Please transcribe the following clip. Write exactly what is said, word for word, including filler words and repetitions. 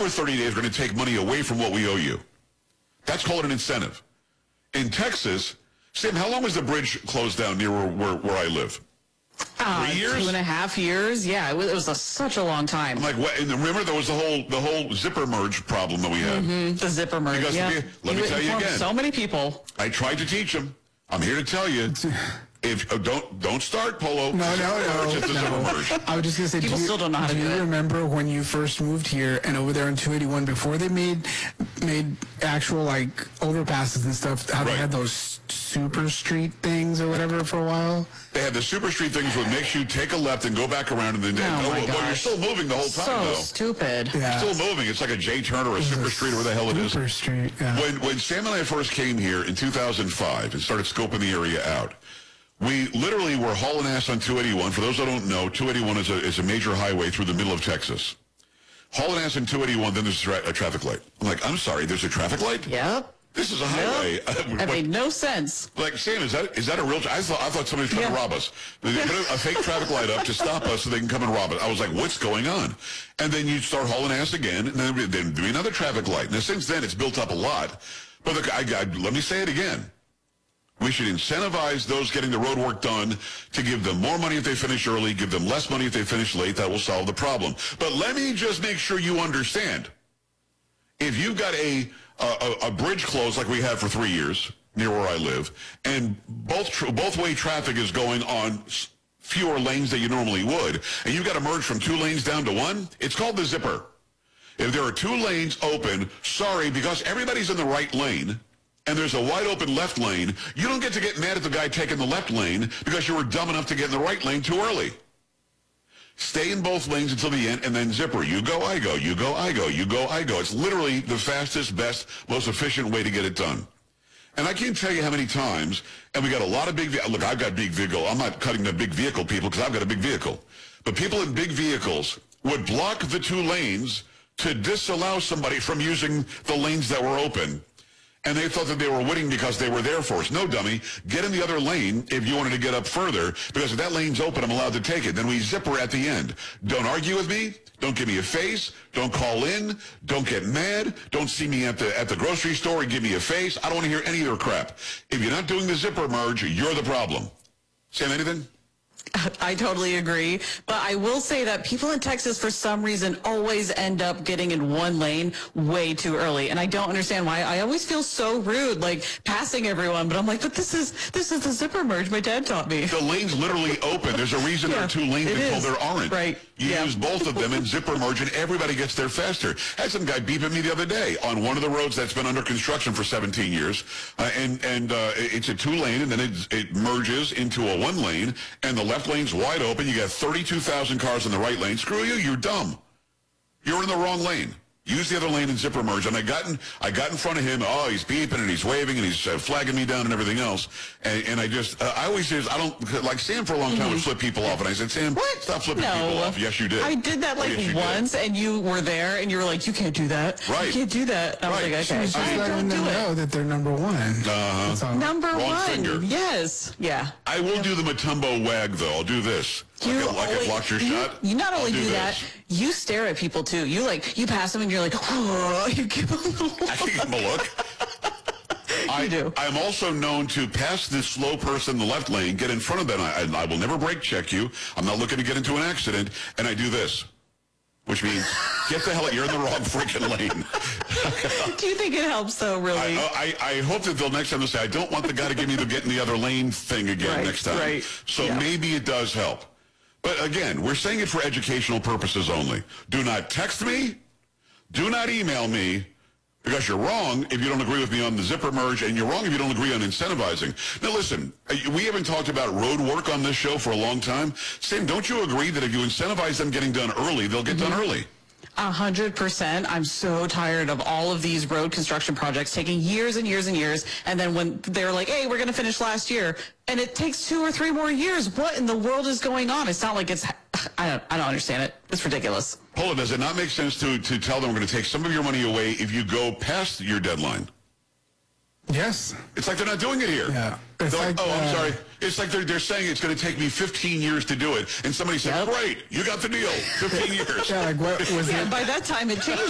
over thirty days, we're going to take money away from what we owe you. That's called an incentive. In Texas, Sam, how long was the bridge closed down near where, where, where I live? Uh, Three years? Two and a half years. Yeah, it was, it was a, such a long time. I'm like, what? And remember, there was the whole the whole zipper merge problem that we had. Mm-hmm. The zipper merge. Because yeah. me, let me tell you again. So many people. I tried to teach them. I'm here to tell you. If uh, don't don't start Polo. No, no, no. It's a zipper no. merge. I was just gonna say, People do you, still don't know how to do do you it. remember when you first moved here and over there on two eighty-one before they made made actual like overpasses and stuff? How Right. they had those super street things or whatever for a while. They had the super street things where it makes you take a left and go back around and then Oh, oh, my well, you're gosh. still moving the whole time So though. stupid. Yeah. You're still moving. It's like a J turn or a super street or where the hell it is. Super street. Yeah. When when Sam and I first came here in two thousand five and started scoping the area out, we literally were hauling ass on two eighty-one. For those that don't know, two eighty-one is a is a major highway through the middle of Texas. Hauling ass on two eighty-one, then there's a, tra- a traffic light. I'm like, I'm sorry, there's a traffic light? Yep. This is a highway. That made no sense. Like, Sam, is that is that a real? I thought I thought somebody was trying to Yeah. rob us. They put a, a fake traffic light up to stop us so they can come and rob it. I was like, what's going on? And then you start hauling ass again, and then then do another traffic light. Now since then, it's built up a lot. But look, I, I, let me say it again. We should incentivize those getting the road work done to give them more money if they finish early, give them less money if they finish late. That will solve the problem. But let me just make sure you understand. If you've got a a, a bridge closed like we had for three years near where I live, and both tr- both way traffic is going on s- fewer lanes than you normally would, and you've got to merge from two lanes down to one, it's called the zipper. If there are two lanes open, sorry, because everybody's in the right lane, and there's a wide open left lane, you don't get to get mad at the guy taking the left lane because you were dumb enough to get in the right lane too early. Stay in both lanes until the end, and then zipper. You go, I go. You go, I go. You go, I go. It's literally the fastest, best, most efficient way to get it done. And I can't tell you how many times, and we got a lot of big, ve- look, I've got big vehicle. I'm not cutting the big vehicle people because I've got a big vehicle. But people in big vehicles would block the two lanes to disallow somebody from using the lanes that were open. And they thought that they were winning because they were there for us. No, dummy. Get in the other lane if you wanted to get up further, because if that lane's open, I'm allowed to take it. Then we zipper at the end. Don't argue with me. Don't give me a face. Don't call in. Don't get mad. Don't see me at the at the grocery store and give me a face. I don't want to hear any of your crap. If you're not doing the zipper merge, you're the problem. Sam, anything? I totally agree. But I will say that people in Texas, for some reason, always end up getting in one lane way too early. And I don't understand why. I always feel so rude, like passing everyone. But I'm like, but this is this is the zipper merge my dad taught me. The lane's literally open. There's a reason Yeah, there are two lanes it until is. there aren't. Right. You Yeah. use both of them and zipper merge, and everybody gets there faster. I had some guy beeping me the other day on one of the roads that's been under construction for seventeen years, uh, and and uh, it's a two lane, and then it, it merges into a one lane, and the left lane's wide open. You got thirty-two thousand cars in the right lane. Screw you, you're dumb. You're in the wrong lane. Use the other lane and zipper merge. And I got in, I got in front of him. Oh, he's beeping and he's waving and he's uh, flagging me down and everything else. And, and I just, uh, I always just, I don't, like Sam for a long time would flip people off. And I said, Sam, What? stop flipping No. people off. Yes, you did. I did that Oh, like yes, you did. once, and you were there, and you were like, you can't do that. Right. You can't do that. And I was Right. like, okay, Just all right, letting don't them do it. know that they're number one. Uh-huh. That's all. Number Wrong one. finger. Yes. Yeah. I will do the Matumbo wag, though. I'll do this. You like a, like only- a block your you, shot. You not only I'll do, do that, this. you stare at people too. You like you pass them and you're like, oh, you give them a look. I can give him a look. I do. I'm also known to pass this slow person in the left lane, get in front of them. I, I, I will never brake check you. I'm not looking to get into an accident, and I do this, which means get the hell out. You're in the wrong freaking lane. Do you think it helps though? Really? I, I, I hope that they'll next time they'll say, I don't want the guy to give me the get in the other lane thing again Right, next time. right. So Yeah. maybe it does help. But again, we're saying it for educational purposes only. Do not text me. Do not email me, because you're wrong if you don't agree with me on the zipper merge, and you're wrong if you don't agree on incentivizing. Now listen, we haven't talked about road work on this show for a long time. Sam, don't you agree that if you incentivize them getting done early, they'll get done early? A hundred percent. I'm so tired of all of these road construction projects taking years and years and years. And then when they're like, hey, we're going to finish last year, and it takes two or three more years. What in the world is going on? It's not like it's, I don't, I don't understand it. It's ridiculous. Paula, does it not make sense to, to tell them we're going to take some of your money away if you go past your deadline? Yes. It's like they're not doing it here. Yeah. They're It's like, like, oh, I'm uh, sorry. It's like they're, they're saying it's going to take me fifteen years to do it. And somebody said, Yep. great, you got the deal. fifteen years. Yeah, like what was Yeah, it? by that time it changed.